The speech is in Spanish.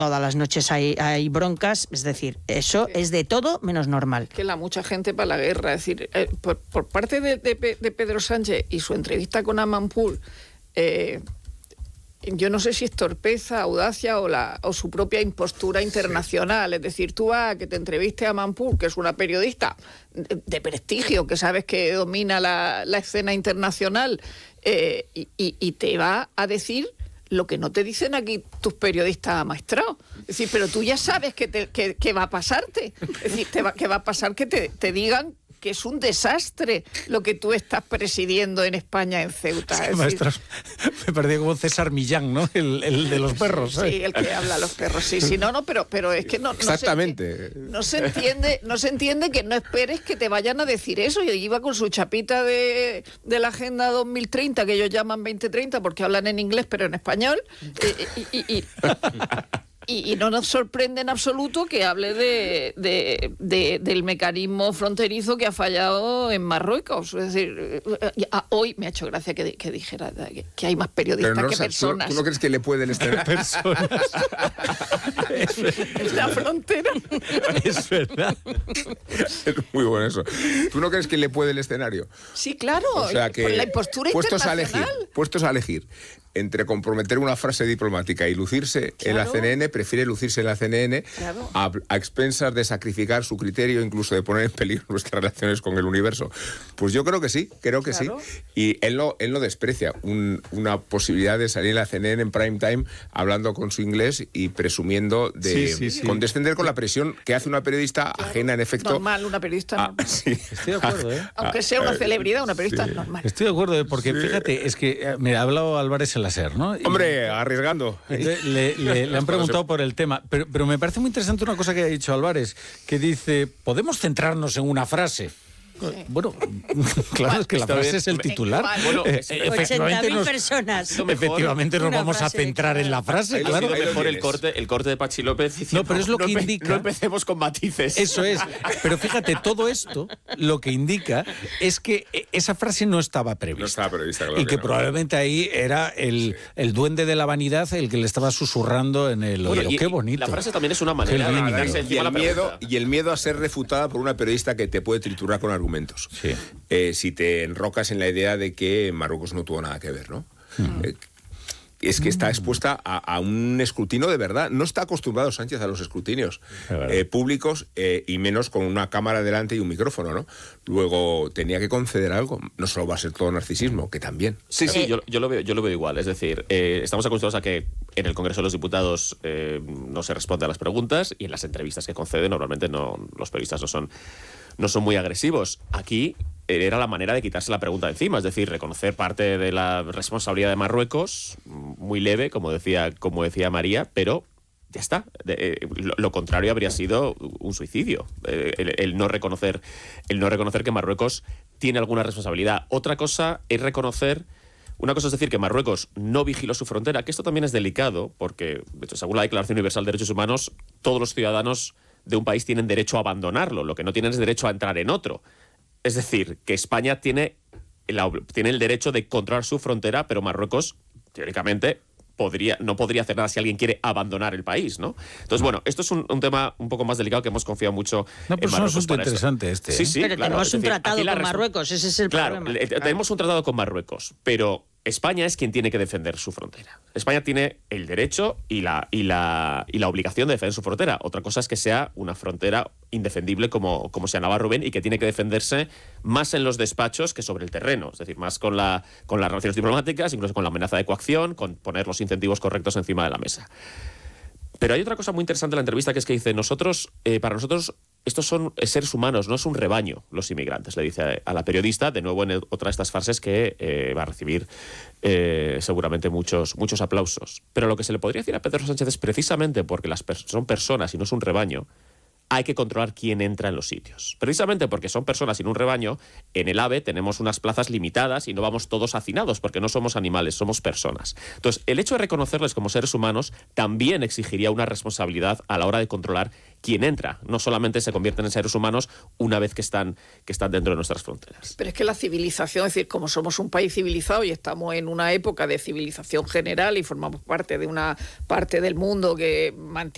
todas las noches hay broncas, es decir, eso es de todo menos normal. Que mucha gente para la guerra, es decir, por parte de Pedro Sánchez y su entrevista con Amanpour, yo no sé si es torpeza, audacia o su propia impostura internacional. Es decir, tú vas a que te entreviste a Amanpour, que es una periodista de prestigio, que sabes que domina la escena internacional, y te va a decir lo que no te dicen aquí tus periodistas amaestrados. Es decir, pero tú ya sabes que va a pasarte. Es decir, que va a pasar que te digan que es un desastre lo que tú estás presidiendo en España, en Ceuta. Es que, maestros, me parecía como César Millán, ¿no? El de los perros. Sí, el que habla a los perros, sí. No, pero es que no... Exactamente. No se entiende que no esperes que te vayan a decir eso. Yo iba con su chapita de la Agenda 2030, que ellos llaman 2030 porque hablan en inglés, pero en español, y no nos sorprende en absoluto que hable del mecanismo fronterizo que ha fallado en Marruecos. Es decir, hoy me ha hecho gracia que dijera que hay más periodistas que personas. ¿Tú no crees que le puede el escenario? Personas. Es la frontera. Es verdad. Es muy bueno eso. ¿Tú no crees que le puede el escenario? Sí, claro. O sea que con la impostura internacional. Puestos a elegir entre comprometer una frase diplomática y lucirse en la CNN, prefiere lucirse en la CNN a expensas de sacrificar su criterio, incluso de poner en peligro nuestras relaciones con el universo. Pues yo creo que sí. Y él no desprecia una posibilidad de salir en la CNN en prime time hablando con su inglés y presumiendo de condescender con la presión que hace una periodista ajena, en efecto. Normal, una periodista normal. Sí. Estoy de acuerdo, ¿eh? Aunque sea una celebridad, una periodista normal. Estoy de acuerdo, porque fíjate, es que me ha hablado Álvarez en la SER, ¿no? Hombre, arriesgando. Le han preguntado por el tema, pero me parece muy interesante una cosa que ha dicho Álvarez, que dice, ¿podemos centrarnos en una frase? Sí. Bueno, claro, es que la frase es el titular. Bueno, 80.000 personas. Efectivamente nos vamos a centrar en la frase, claro. Mejor el corte de Pachi López diciendo, no, pero es lo que indica. No empecemos con matices. Eso es. Pero fíjate, todo esto lo que indica es que esa frase no estaba prevista. No estaba prevista, claro. Y que probablemente ahí era el duende de la vanidad el que le estaba susurrando en el oído. Qué bonito. La frase también es una manera de quitarse encima la pregunta. Y el miedo a ser refutada por una periodista que te puede triturar con argumentos. Sí. Si te enrocas en la idea de que Marruecos no tuvo nada que ver, ¿no? Es que está expuesta a un escrutinio de verdad. No está acostumbrado Sánchez a los escrutinios públicos y menos con una cámara delante y un micrófono, ¿no? Luego tenía que conceder algo. No solo va a ser todo narcisismo, que también. Sí, yo lo veo igual. Es decir, estamos acostumbrados a que en el Congreso de los Diputados no se responde a las preguntas y en las entrevistas que concede normalmente los periodistas no son muy agresivos. Aquí era la manera de quitarse la pregunta de encima, es decir, reconocer parte de la responsabilidad de Marruecos, muy leve, como decía María, pero ya está. Lo contrario habría sido un suicidio, el no reconocer que Marruecos tiene alguna responsabilidad. Otra cosa es reconocer. Una cosa es decir que Marruecos no vigiló su frontera, que esto también es delicado, porque, de hecho, según la Declaración Universal de Derechos Humanos, todos los ciudadanos de un país tienen derecho a abandonarlo, lo que no tienen es derecho a entrar en otro. Es decir, que España tiene el derecho de controlar su frontera, pero Marruecos, teóricamente, no podría hacer nada si alguien quiere abandonar el país, ¿no? Entonces, bueno, esto es un tema un poco más delicado que hemos confiado mucho en Marruecos. No, pero es un asunto interesante este. Sí, pero claro, tenemos un tratado con Marruecos, ese es el problema. Claro, tenemos un tratado con Marruecos, pero España es quien tiene que defender su frontera. España tiene el derecho y la obligación de defender su frontera. Otra cosa es que sea una frontera indefendible como señalaba Rubén y que tiene que defenderse más en los despachos que sobre el terreno. Es decir, más con las relaciones diplomáticas, incluso con la amenaza de coacción, con poner los incentivos correctos encima de la mesa. Pero hay otra cosa muy interesante en la entrevista, que es que dice, para nosotros estos son seres humanos, no es un rebaño los inmigrantes, le dice a la periodista, de nuevo en otra de estas frases que va a recibir seguramente muchos aplausos. Pero lo que se le podría decir a Pedro Sánchez es precisamente porque son personas y no es un rebaño, hay que controlar quién entra en los sitios. Precisamente porque son personas y no un rebaño, en el AVE tenemos unas plazas limitadas y no vamos todos hacinados, porque no somos animales, somos personas. Entonces, el hecho de reconocerles como seres humanos también exigiría una responsabilidad a la hora de controlar quién entra. No solamente se convierten en seres humanos una vez que están dentro de nuestras fronteras. Pero es que la civilización, es decir, como somos un país civilizado y estamos en una época de civilización general y formamos parte de una parte del mundo que mantiene